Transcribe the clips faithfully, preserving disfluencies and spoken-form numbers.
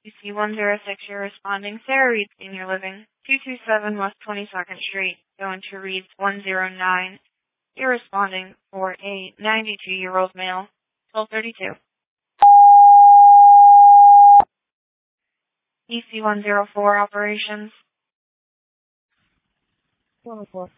U C one zero six, you're responding. Sarah Reed's Senior Living, two two seven West twenty-second Street, going to Reed's one zero nine. You're responding for a ninety-two-year-old male, twelve thirty-two. E C one zero four, operations. one oh four.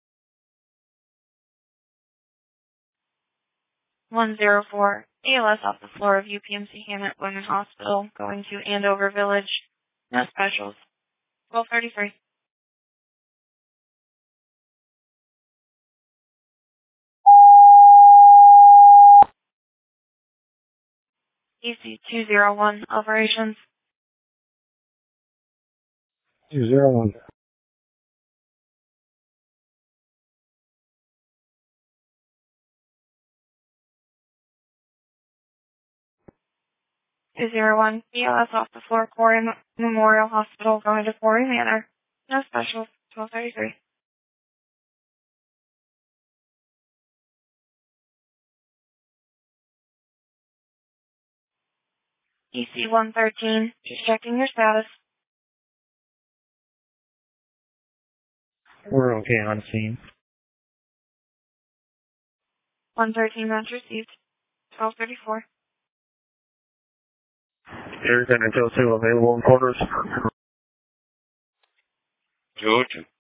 one zero four, A L S off the floor of U P M C Hammett Women's Hospital, going to Andover Village. No specials. twelve thirty-three. E C two zero one, operations. two zero one. two zero one, E L S off the floor, Quarry Memorial Hospital, going to Quarry Manor. No specials. twelve thirty-three. E C one thirteen, just checking your status. We're okay on scene. one thirteen match received. twelve thirty-four. Air Center two available in quarters. George.